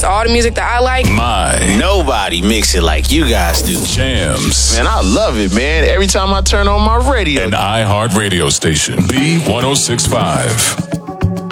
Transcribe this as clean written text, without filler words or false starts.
mixes all the music that I like. Nobody mix it like you guys do. Jams. Man, I love it, man. Every time I turn on my radio. An iHeart radio station. B1065.